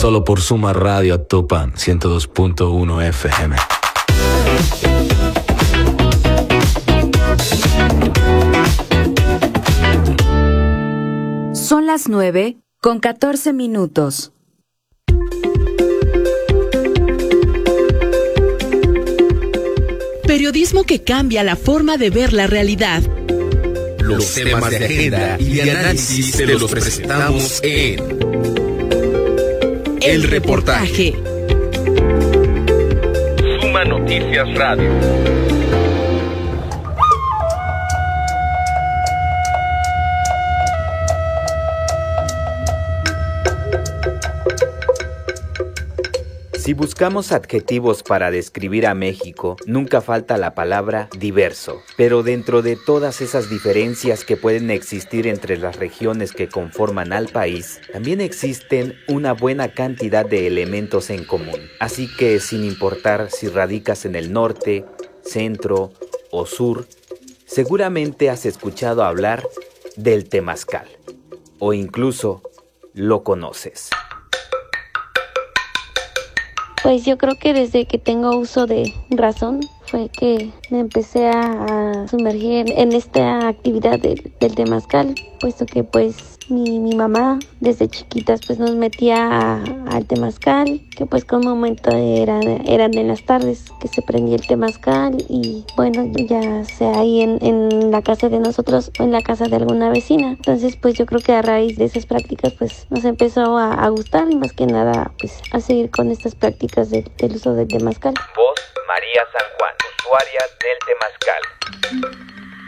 Solo por Suma Radio Topan 102.1 FM. Son las 9:14. Periodismo que cambia la forma de ver la realidad. Los temas de agenda y de análisis te los presentamos en El Reportaje. Suma Noticias Radio. Si buscamos adjetivos para describir a México, nunca falta la palabra diverso. Pero dentro de todas esas diferencias que pueden existir entre las regiones que conforman al país, también existen una buena cantidad de elementos en común. Así que sin importar si radicas en el norte, centro o sur, seguramente has escuchado hablar del temazcal, o incluso lo conoces. Pues yo creo que desde que tengo uso de razón fue que me empecé a sumergir en esta actividad del temazcal, puesto que pues mi mamá desde chiquitas pues nos metía al temazcal, que pues con momento eran en las tardes que se prendía el temazcal y bueno, ya sea ahí en la casa de nosotros o en la casa de alguna vecina. Entonces pues yo creo que a raíz de esas prácticas pues nos empezó a gustar y más que nada pues a seguir con estas prácticas del uso del temazcal. Voz María San Juan, usuaria del temazcal.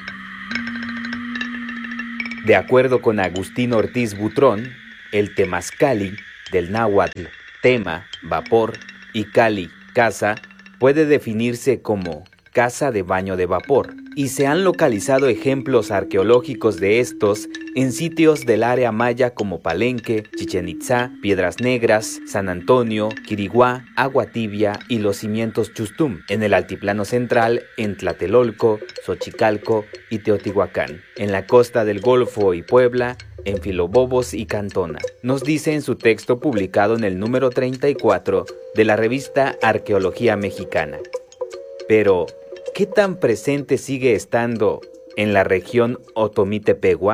De acuerdo con Agustín Ortiz Butrón, el temazcali, del náhuatl tema, vapor, y cali, casa, puede definirse como casa de baño de vapor, y se han localizado ejemplos arqueológicos de estos en sitios del área maya como Palenque, Chichén Itzá, Piedras Negras, San Antonio, Quiriguá, Agua Tibia y los cimientos Chustum, en el altiplano central, en Tlatelolco, Xochicalco y Teotihuacán, en la costa del Golfo y Puebla, en Filobobos y Cantona. Nos dice en su texto publicado en el número 34 de la revista Arqueología Mexicana. Pero, ¿qué tan presente sigue estando en la región Otomí-Tepehua?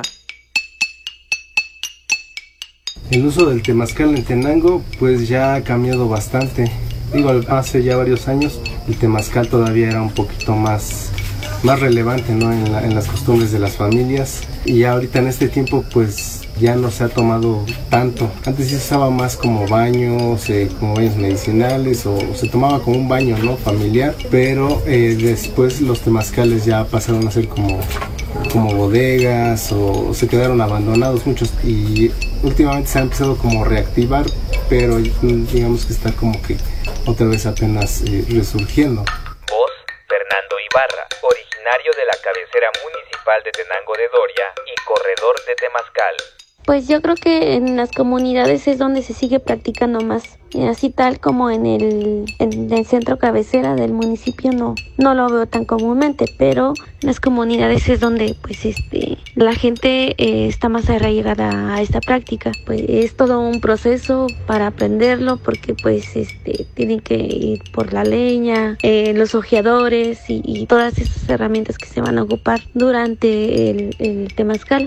El uso del temazcal en Tenango pues ya ha cambiado bastante. Hace ya varios años el temazcal todavía era un poquito más relevante, ¿no? en las costumbres de las familias, y ya ahorita en este tiempo pues ya no se ha tomado tanto. Antes sí se usaba más como baños, como baños medicinales, o se tomaba como un baño, ¿no? familiar, pero después los temazcales ya pasaron a ser como bodegas, o se quedaron abandonados muchos, y últimamente se ha empezado como a reactivar, pero digamos que está como que otra vez apenas resurgiendo. Voz Fernando Ibarra, originario de la cabecera municipal de Tenango de Doria y corredor de temazcal. Pues yo creo que en las comunidades es donde se sigue practicando más, así tal como en el centro cabecera del municipio no lo veo tan comúnmente, pero en las comunidades es donde pues la gente está más arraigada a esta práctica. Pues es todo un proceso para aprenderlo, porque pues tienen que ir por la leña, los ojeadores y todas esas herramientas que se van a ocupar durante el temazcal.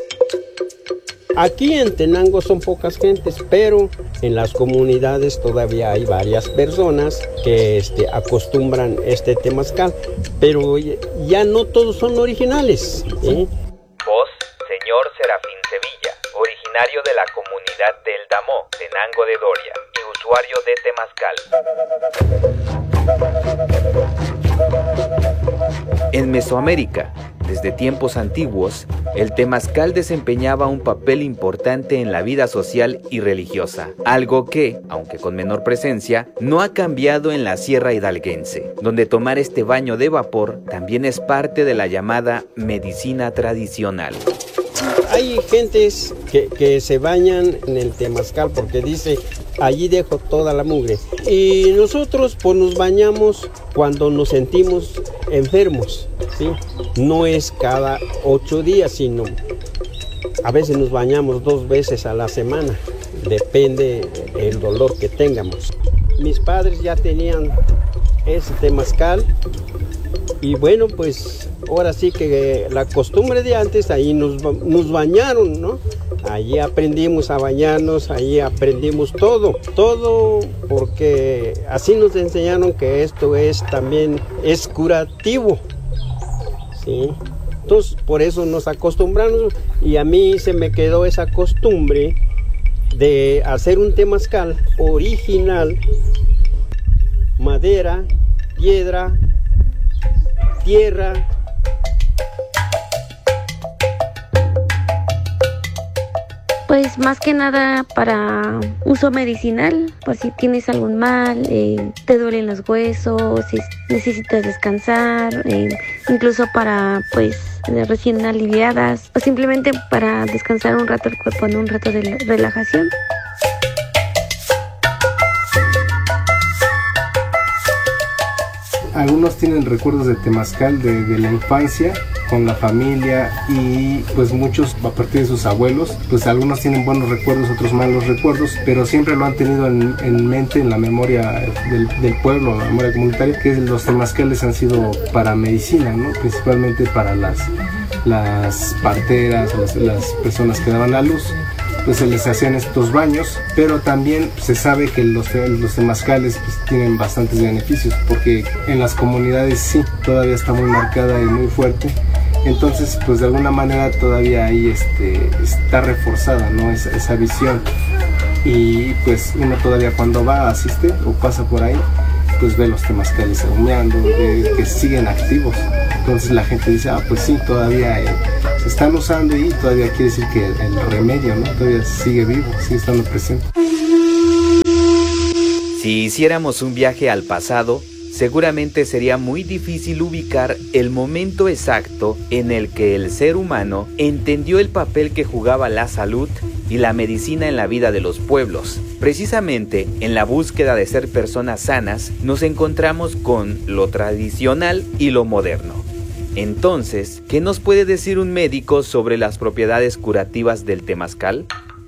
Aquí en Tenango son pocas gentes, pero en las comunidades todavía hay varias personas que acostumbran este temazcal, pero ya no todos son originales. Voz señor Serafín Sevilla, originario de la comunidad del Damó, Tenango de Doria, y usuario de temazcal. En Mesoamérica, desde tiempos antiguos, el temazcal desempeñaba un papel importante en la vida social y religiosa, algo que, aunque con menor presencia, no ha cambiado en la Sierra Hidalguense, donde tomar este baño de vapor también es parte de la llamada medicina tradicional. Hay gentes que se bañan en el temazcal porque dice, allí dejo toda la mugre. Y nosotros pues nos bañamos cuando nos sentimos enfermos, ¿sí? No es cada 8 días, sino A veces nos bañamos 2 veces a la semana, depende del dolor que tengamos. Mis padres ya tenían ese temazcal y bueno, pues ahora sí que la costumbre de antes, ahí nos bañaron, ¿no? Allí aprendimos a bañarnos, allí aprendimos todo, porque así nos enseñaron que esto también es curativo, ¿sí? Entonces, por eso nos acostumbramos y a mí se me quedó esa costumbre de hacer un temazcal original, madera, piedra, tierra. Pues más que nada para uso medicinal, por si tienes algún mal, te duelen los huesos, si necesitas descansar, incluso para pues recién aliviadas o simplemente para descansar un rato el cuerpo, en un rato de relajación. Algunos tienen recuerdos de temazcal de la infancia con la familia y pues muchos a partir de sus abuelos, pues algunos tienen buenos recuerdos, otros malos recuerdos, pero siempre lo han tenido en mente, en la memoria del pueblo, en la memoria comunitaria, que los temazcales han sido para medicina, ¿no? Principalmente para las parteras, las personas que daban a luz, pues se les hacían estos baños, pero también se sabe que los temazcales pues, tienen bastantes beneficios, porque en las comunidades sí, todavía está muy marcada y muy fuerte, entonces pues de alguna manera todavía ahí está reforzada, ¿no? esa visión, y pues uno todavía cuando va, asiste o pasa por ahí, pues ve los temazcales humeando, que siguen activos. Entonces la gente dice, pues sí, todavía se están usando y todavía quiere decir que el remedio, ¿no? Todavía sigue vivo, sigue estando presente. Si hiciéramos un viaje al pasado, seguramente sería muy difícil ubicar el momento exacto en el que el ser humano entendió el papel que jugaba la salud y la medicina en la vida de los pueblos. Precisamente en la búsqueda de ser personas sanas, nos encontramos con lo tradicional y lo moderno. Entonces, ¿qué nos puede decir un médico sobre las propiedades curativas del temazcal?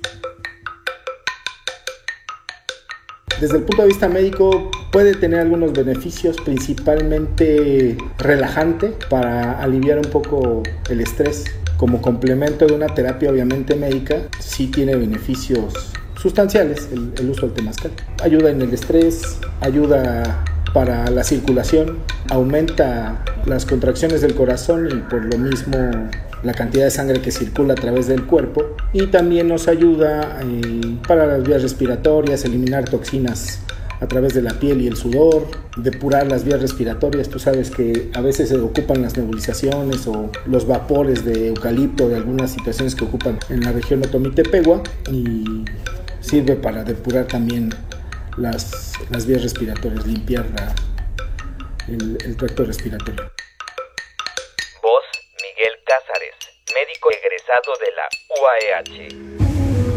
Desde el punto de vista médico puede tener algunos beneficios, principalmente relajante para aliviar un poco el estrés. Como complemento de una terapia obviamente médica, sí tiene beneficios sustanciales el uso del temazcal. Ayuda en el estrés, ayuda para la circulación, aumenta las contracciones del corazón y por lo mismo la cantidad de sangre que circula a través del cuerpo, y también nos ayuda para las vías respiratorias, eliminar toxinas a través de la piel y el sudor, depurar las vías respiratorias. Tú sabes que a veces se ocupan las nebulizaciones o los vapores de eucalipto de algunas situaciones que ocupan en la región Otomí-Tepehua, y sirve para depurar también las vías respiratorias, limpiar el tracto respiratorio. Voz: Miguel Cázares, médico egresado de la UAEH.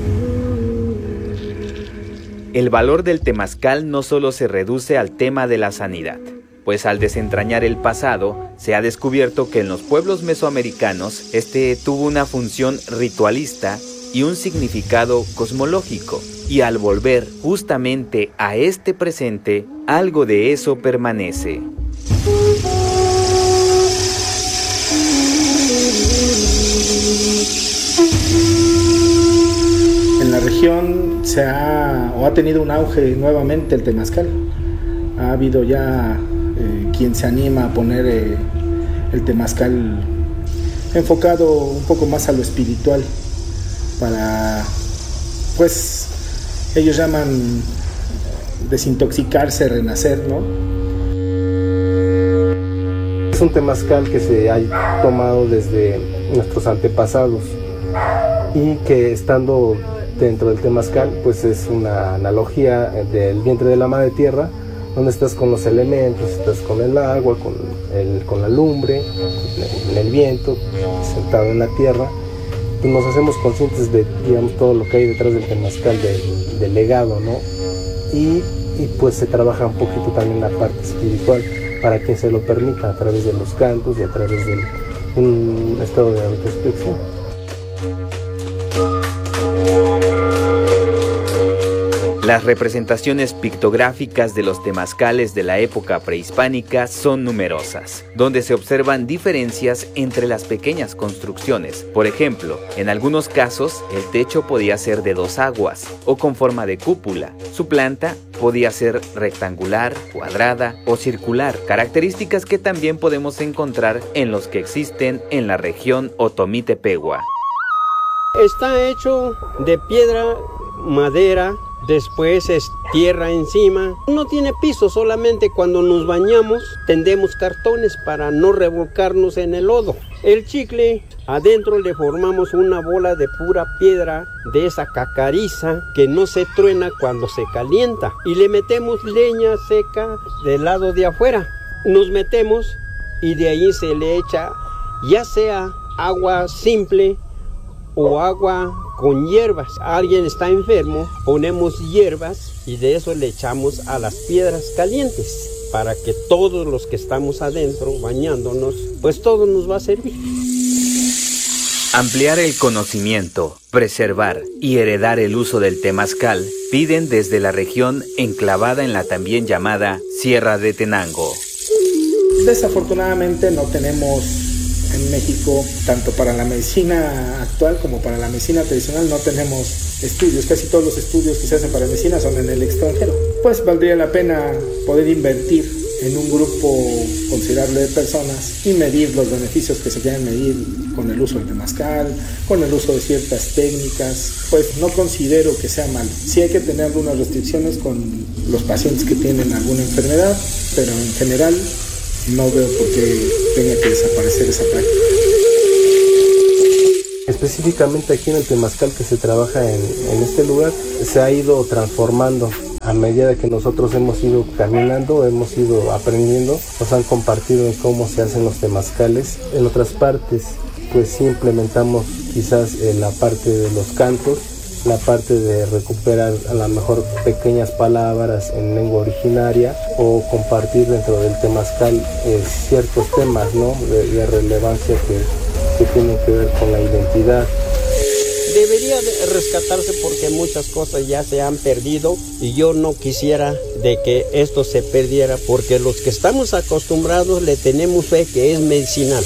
El valor del temazcal no solo se reduce al tema de la sanidad, pues al desentrañar el pasado, se ha descubierto que en los pueblos mesoamericanos tuvo una función ritualista y un significado cosmológico, y al volver justamente a este presente, algo de eso permanece. En la región ha tenido un auge nuevamente el temazcal. Ha habido ya quien se anima a poner el temazcal enfocado un poco más a lo espiritual, para, pues, ellos llaman desintoxicarse, renacer, ¿no? Es un temazcal que se ha tomado desde nuestros antepasados y que estando dentro del temazcal, pues es una analogía del vientre de la madre tierra, donde estás con los elementos, estás con el agua, con la lumbre, en el viento, sentado en la tierra. Pues nos hacemos conscientes de, digamos, todo lo que hay detrás del temazcal, del legado, ¿no? Y pues se trabaja un poquito también la parte espiritual para quien se lo permita, a través de los cantos y a través de un estado de autoinspección. Las representaciones pictográficas de los temazcales de la época prehispánica son numerosas, donde se observan diferencias entre las pequeñas construcciones. Por ejemplo, en algunos casos, el techo podía ser de 2 aguas o con forma de cúpula. Su planta podía ser rectangular, cuadrada o circular, características que también podemos encontrar en los que existen en la región Otomí-Tepehua. Está hecho de piedra, madera, después es tierra encima. No tiene piso, solamente cuando nos bañamos tendemos cartones para no revolcarnos en el lodo. El chicle, adentro le formamos una bola de pura piedra de esa cacariza que no se truena cuando se calienta. Y le metemos leña seca del lado de afuera. Nos metemos y de ahí se le echa ya sea agua simple o agua con hierbas. Alguien está enfermo, ponemos hierbas y de eso le echamos a las piedras calientes para que todos los que estamos adentro bañándonos, pues todo nos va a servir. Ampliar el conocimiento, preservar y heredar el uso del temazcal piden desde la región enclavada en la también llamada Sierra de Tenango. Desafortunadamente no tenemos en México, tanto para la medicina actual como para la medicina tradicional, no tenemos estudios. Casi todos los estudios que se hacen para medicina son en el extranjero. Pues valdría la pena poder invertir en un grupo considerable de personas y medir los beneficios que se quieren medir con el uso del temazcal, con el uso de ciertas técnicas. Pues no considero que sea malo. Sí hay que tener algunas restricciones con los pacientes que tienen alguna enfermedad, pero en general no veo por qué tenga que desaparecer esa práctica. Específicamente aquí en el temazcal que se trabaja en este lugar, se ha ido transformando. A medida que nosotros hemos ido caminando, hemos ido aprendiendo, nos han compartido en cómo se hacen los temazcales. En otras partes, pues sí implementamos quizás la parte de los cantos, la parte de recuperar a lo mejor pequeñas palabras en lengua originaria o compartir dentro del temazcal ciertos temas, ¿no? de relevancia que tienen que ver con la identidad. Debería de rescatarse porque muchas cosas ya se han perdido y yo no quisiera de que esto se perdiera porque los que estamos acostumbrados le tenemos fe que es medicinal.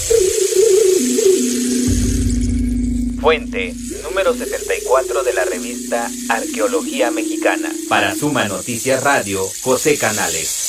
Fuente, número 74 de la revista Arqueología Mexicana. Para Suma Noticias Radio, José Canales.